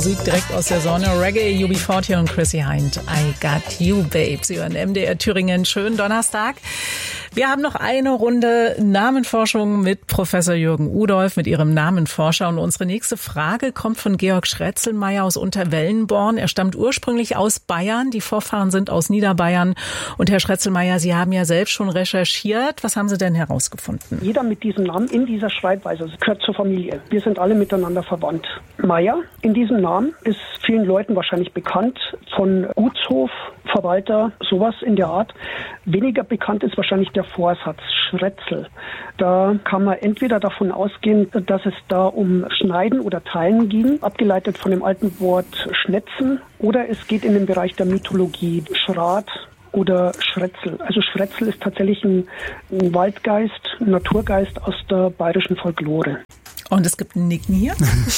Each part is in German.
Musik direkt aus der Sonne, Reggae, UB40 und Chrissy Hind, I Got You, Babe. Sie hören MDR Thüringen, schönen Donnerstag. Wir haben noch eine Runde Namenforschung mit Professor Jürgen Udolph, mit Ihrem Namenforscher. Und unsere nächste Frage kommt von Georg Schretzelmeier aus Unterwellenborn. Er stammt ursprünglich aus Bayern. Die Vorfahren sind aus Niederbayern. Und Herr Schretzelmeier, Sie haben ja selbst schon recherchiert. Was haben Sie denn herausgefunden? Jeder mit diesem Namen in dieser Schreibweise gehört zur Familie. Wir sind alle miteinander verwandt. Meier in diesem Namen ist vielen Leuten wahrscheinlich bekannt, von Gutshof, Verwalter, sowas in der Art. Weniger bekannt ist wahrscheinlich der Vorsatz Schretzel. Da kann man entweder davon ausgehen, dass es da um Schneiden oder Teilen ging, abgeleitet von dem alten Wort Schnetzen, oder es geht in den Bereich der Mythologie, Schrat oder Schretzel. Also Schretzel ist tatsächlich ein Waldgeist, ein Naturgeist aus der bayerischen Folklore. Und es gibt ein Nicken hier.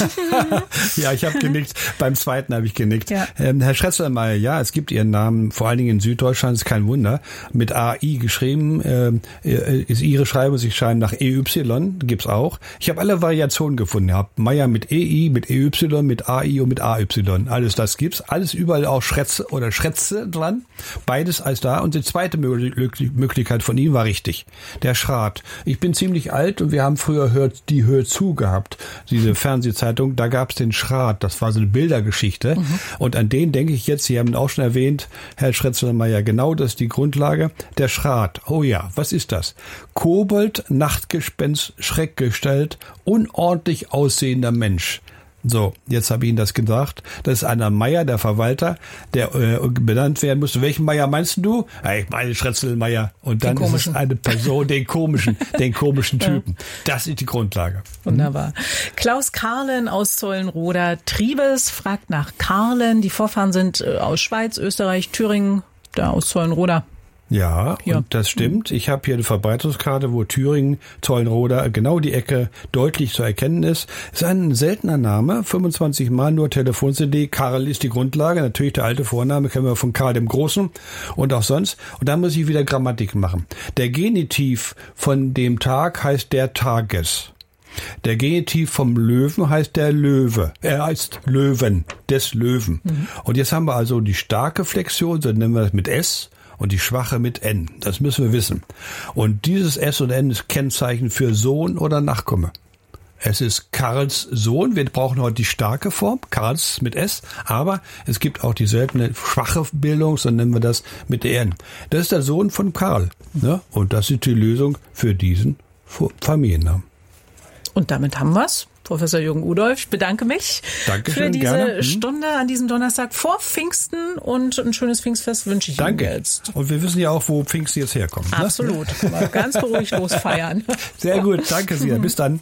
Ja, ich habe genickt. Beim zweiten habe ich genickt. Ja. Herr Schretzelmeier, ja, es gibt Ihren Namen, vor allen Dingen in Süddeutschland, ist kein Wunder. Mit AI geschrieben, ist Ihre Schreibung, Sie schreiben nach EY, gibt's auch. Ich habe alle Variationen gefunden. Ich habe Meier mit EI, mit EY, mit AI und mit AY. Alles das gibt's. Alles überall auch Schretze oder Schretze dran. Beides als da. Und die zweite Möglichkeit von Ihnen war richtig. Der Schrat. Ich bin ziemlich alt und wir haben früher Hör zu gehabt, diese Fernsehzeitung, da gab es den Schrat, das war so eine Bildergeschichte und an den denke ich jetzt, Sie haben auch schon erwähnt, Herr Schretzelmeier, genau das ist die Grundlage, der Schrat. Oh ja, was ist das? Kobold, Nachtgespenst, Schreckgestalt, unordentlich aussehender Mensch. So, jetzt habe ich Ihnen das gesagt. Das ist einer Meier, der Verwalter, der benannt werden musste. Welchen Meier meinst du? Ja, ich meine Schretzelmeier. Und dann ist es eine Person, den komischen Typen. Das ist die Grundlage. Wunderbar. Klaus Karlen aus Zollenroda Triebes fragt nach Karlen. Die Vorfahren sind aus Schweiz, Österreich, Thüringen, da aus Zollenroda. Ja, und das stimmt. Ich habe hier eine Verbreitungskarte, wo Thüringen, Zollenroda, genau die Ecke deutlich zu erkennen ist. Es ist ein seltener Name, 25 Mal nur Telefon-CD. Karl ist die Grundlage, natürlich der alte Vorname, kennen wir von Karl dem Großen und auch sonst. Und dann muss ich wieder Grammatik machen. Der Genitiv von dem Tag heißt der Tages. Der Genitiv vom Löwen heißt der Löwe. Er heißt Löwen, des Löwen. Und jetzt haben wir also die starke Flexion, so nennen wir das mit S, und die schwache mit N. Das müssen wir wissen. Und dieses S und N ist Kennzeichen für Sohn oder Nachkomme. Es ist Karls Sohn. Wir brauchen heute die starke Form, Karls mit S. Aber es gibt auch die seltene schwache Bildung, so nennen wir das mit der N. Das ist der Sohn von Karl. Ne? Und das ist die Lösung für diesen Familiennamen. Und damit haben wir's. Professor Jürgen Udolph, ich bedanke mich für diese Stunde an diesem Donnerstag vor Pfingsten und ein schönes Pfingstfest wünsche ich Ihnen jetzt. Und wir wissen ja auch, wo Pfingsten jetzt herkommt. Absolut. Ne? Mal ganz beruhigt losfeiern. Sehr gut, danke sehr. Bis dann.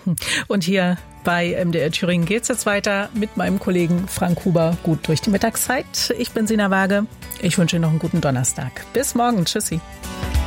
Und hier bei MDR Thüringen geht's jetzt weiter mit meinem Kollegen Frank Huber gut durch die Mittagszeit. Ich bin Sina Waage. Ich wünsche Ihnen noch einen guten Donnerstag. Bis morgen. Tschüssi.